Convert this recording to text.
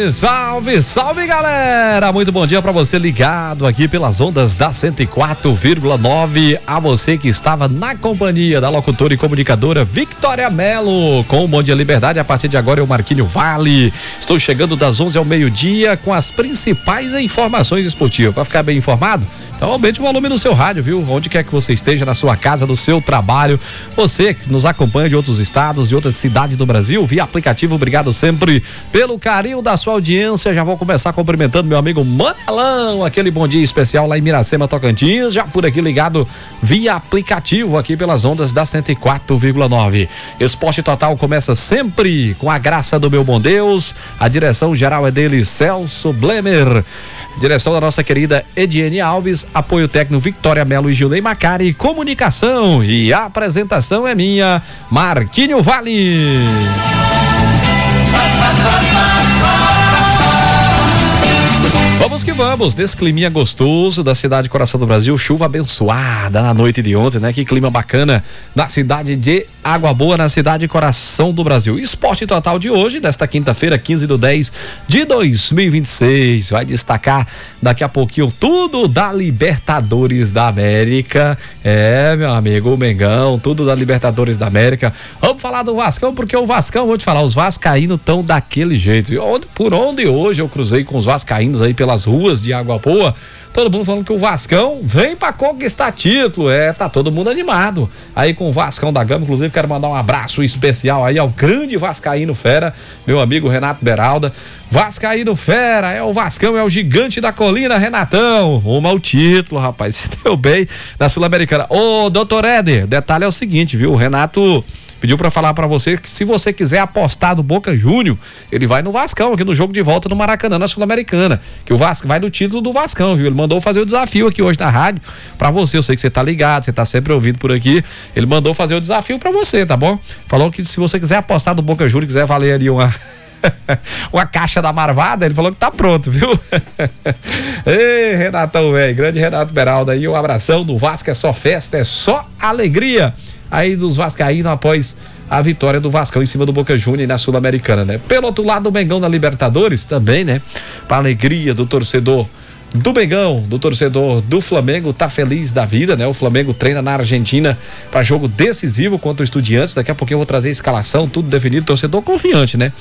Salve, salve, salve, galera! Muito bom dia para você ligado aqui pelas ondas da 104,9. A você que estava na companhia da locutora e comunicadora Victoria Mello com o Bom Dia Liberdade. A partir de agora é o Marquinho Vale. Estou chegando das 11 ao meio-dia com as principais informações esportivas. Para ficar bem informado, então aumente o volume no seu rádio, viu? Onde quer que você esteja, na sua casa, no seu trabalho. Você que nos acompanha de outros estados, de outras cidades do Brasil, via aplicativo, obrigado sempre pelo carinho da sua audiência. Já vou começar cumprimentando meu amigo Manelão, aquele bom dia especial lá em Miracema, Tocantins, já por aqui ligado via aplicativo aqui pelas ondas da 104,9. Esporte Total começa sempre com a graça do meu bom Deus. A direção geral é dele, Celso Blemer. Direção da nossa querida Ediene Alves, apoio técnico Victoria Mello e Gilney Macari, comunicação e a apresentação é minha, Marquinho Vale. Vamos que vamos, desse climinha gostoso da cidade Coração do Brasil, chuva abençoada na noite de ontem, né? Que clima bacana na cidade de Água Boa, na cidade Coração do Brasil. Esporte Total de hoje, desta quinta-feira, 15/10/2026, vai destacar daqui a pouquinho tudo da Libertadores da América. É, meu amigo, o Mengão, tudo da Libertadores da América. Vamos falar do Vascão, porque o Vascão, vou te falar, os vascaínos estão daquele jeito. Por onde hoje eu cruzei com os vascaínos aí pelas ruas de Água Boa, todo mundo falando que o Vascão vem pra conquistar título. Tá todo mundo animado aí com o Vascão da Gama. Inclusive quero mandar um abraço especial aí ao grande vascaíno fera, meu amigo Renato Beralda. Vascaíno fera, é o Vascão, é o gigante da colina, Renatão, rumo ao título, rapaz, se deu bem na Sul-Americana. Ô, doutor Éder, detalhe é o seguinte, viu, o Renato pediu pra falar pra você que se você quiser apostar do Boca Júnior, ele vai no Vascão, aqui no jogo de volta no Maracanã, na Sul-Americana, que o Vasco vai no título do Vascão, viu? Ele mandou fazer o desafio aqui hoje na rádio pra você. Eu sei que você tá ligado, você tá sempre ouvindo por aqui. Ele mandou fazer o desafio pra você, tá bom? Falou que se você quiser apostar do Boca Júnior, quiser valer ali uma caixa da Marvada, ele falou que tá pronto, viu? Ei, Renatão, velho, grande Renato Beralda aí, um abração. Do Vasco é só festa, é só alegria aí dos vascaínos após a vitória do Vascão em cima do Boca Juniors na Sul-Americana, né? Pelo outro lado, o Mengão na Libertadores também, né? Pra alegria do torcedor do Mengão, do torcedor do Flamengo, tá feliz da vida, né? O Flamengo treina na Argentina para jogo decisivo contra o Estudiantes. Daqui a pouquinho eu vou trazer a escalação, tudo definido, torcedor confiante, né?